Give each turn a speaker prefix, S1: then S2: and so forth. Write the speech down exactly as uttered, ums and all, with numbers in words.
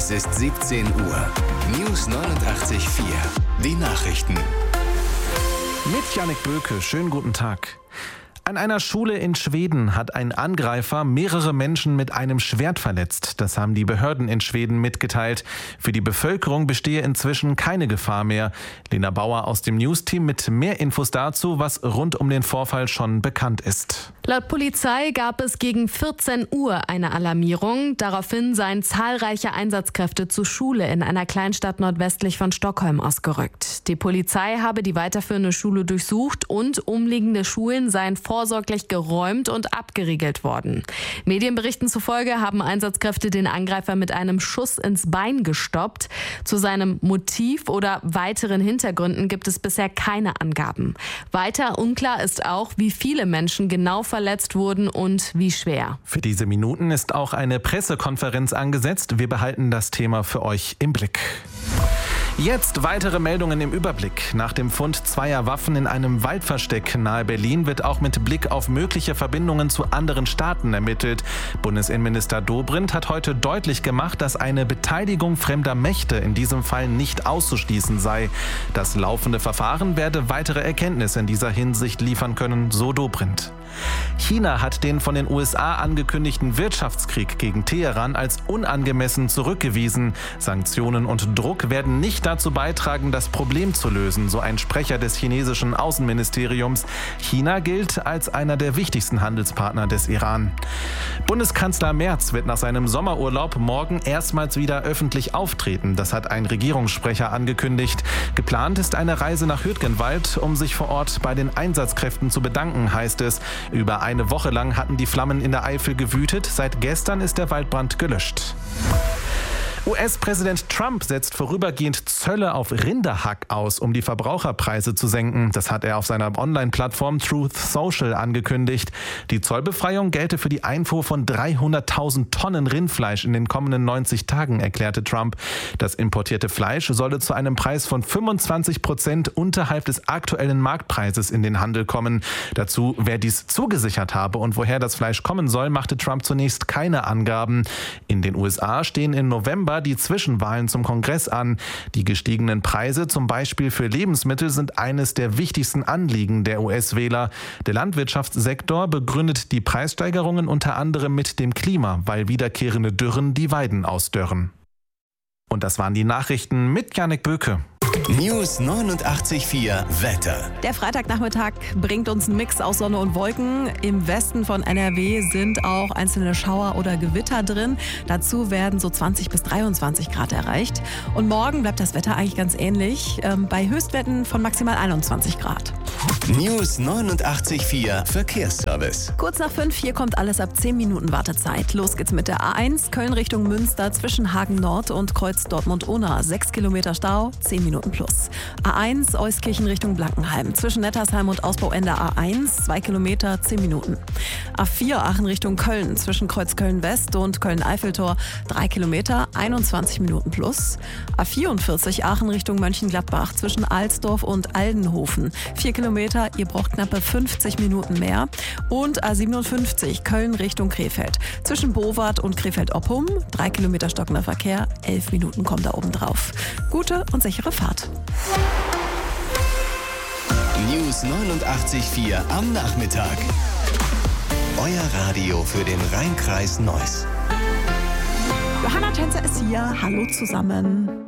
S1: Es ist siebzehn Uhr. News neunundachtzig Komma vier. Die Nachrichten.
S2: Mit Jannik Böke. Schönen guten Tag. An einer Schule in Schweden hat ein Angreifer mehrere Menschen mit einem Schwert verletzt. Das haben die Behörden in Schweden mitgeteilt. Für die Bevölkerung bestehe inzwischen keine Gefahr mehr. Lena Bauer aus dem News-Team mit mehr Infos dazu, was rund um den Vorfall schon bekannt ist.
S3: Laut Polizei gab es gegen vierzehn Uhr eine Alarmierung. Daraufhin seien zahlreiche Einsatzkräfte zur Schule in einer Kleinstadt nordwestlich von Stockholm ausgerückt. Die Polizei habe die weiterführende Schule durchsucht und umliegende Schulen seien vorsorglich geräumt und abgeriegelt worden. Medienberichten zufolge haben Einsatzkräfte den Angreifer mit einem Schuss ins Bein gestoppt. Zu seinem Motiv oder weiteren Hintergründen gibt es bisher keine Angaben. Weiter unklar ist auch, wie viele Menschen genau verletzt wurden und wie schwer.
S2: Für diese Minuten ist auch eine Pressekonferenz angesetzt. Wir behalten das Thema für euch im Blick. Jetzt weitere Meldungen im Überblick. Nach dem Fund zweier Waffen in einem Waldversteck nahe Berlin wird auch mit Blick auf mögliche Verbindungen zu anderen Staaten ermittelt. Bundesinnenminister Dobrindt hat heute deutlich gemacht, dass eine Beteiligung fremder Mächte in diesem Fall nicht auszuschließen sei. Das laufende Verfahren werde weitere Erkenntnisse in dieser Hinsicht liefern können, so Dobrindt. China hat den von den U S A angekündigten Wirtschaftskrieg gegen Teheran als unangemessen zurückgewiesen. Sanktionen und Druck werden nicht dazu beitragen, das Problem zu lösen, so ein Sprecher des chinesischen Außenministeriums. China gilt als einer der wichtigsten Handelspartner des Iran. Bundeskanzler Merz wird nach seinem Sommerurlaub morgen erstmals wieder öffentlich auftreten. Das hat ein Regierungssprecher angekündigt. Geplant ist eine Reise nach Hürtgenwald, um sich vor Ort bei den Einsatzkräften zu bedanken, heißt es. Über eine Woche lang hatten die Flammen in der Eifel gewütet. Seit gestern ist der Waldbrand gelöscht. U S-Präsident Trump setzt vorübergehend Zölle auf Rinderhack aus, um die Verbraucherpreise zu senken. Das hat er auf seiner Online-Plattform Truth Social angekündigt. Die Zollbefreiung gelte für die Einfuhr von dreihunderttausend Tonnen Rindfleisch in den kommenden neunzig Tagen, erklärte Trump. Das importierte Fleisch solle zu einem Preis von fünfundzwanzig Prozent unterhalb des aktuellen Marktpreises in den Handel kommen. Dazu, wer dies zugesichert habe und woher das Fleisch kommen soll, machte Trump zunächst keine Angaben. In den U S A stehen im November die Zwischenwahlen zum Kongress an. Die gestiegenen Preise, zum Beispiel für Lebensmittel, sind eines der wichtigsten Anliegen der U S-Wähler. Der Landwirtschaftssektor begründet die Preissteigerungen unter anderem mit dem Klima, weil wiederkehrende Dürren die Weiden ausdörren. Und das waren die Nachrichten mit Jannik Böke.
S1: News neunundachtzig Komma vier Wetter.
S4: Der Freitagnachmittag bringt uns einen Mix aus Sonne und Wolken. Im Westen von N R W sind auch einzelne Schauer oder Gewitter drin. Dazu werden so zwanzig bis dreiundzwanzig Grad erreicht. Und morgen bleibt das Wetter eigentlich ganz ähnlich, ähm, bei Höchstwerten von maximal einundzwanzig Grad.
S1: News neunundachtzig Komma vier Verkehrsservice.
S4: Kurz nach fünf, hier kommt alles ab zehn Minuten Wartezeit. Los geht's mit der A eins, Köln Richtung Münster zwischen Hagen Nord und Kreuz Dortmund-Unna. sechs Kilometer Stau, zehn Minuten plus. A eins, Euskirchen Richtung Blankenheim. Zwischen Nettersheim und Ausbauende A eins, zwei Kilometer, zehn Minuten. A vier, Aachen Richtung Köln. Zwischen Kreuz Köln-West und Köln-Eiffeltor, drei Kilometer, einundzwanzig Minuten plus. A vierundvierzig, Aachen Richtung Mönchengladbach. Zwischen Alsdorf und Aldenhofen. vier Kilometer, ihr braucht knappe fünfzig Minuten mehr. Und A siebenundfünfzig, Köln Richtung Krefeld. Zwischen Bowart und Krefeld-Oppum, drei Kilometer stockender Verkehr, elf Minuten kommen da oben drauf. Gute und sichere Fahrt.
S1: News neunundachtzig Komma vier am Nachmittag. Euer Radio für den Rhein-Kreis Neuss.
S4: Johanna Tänzer ist hier. Hallo zusammen.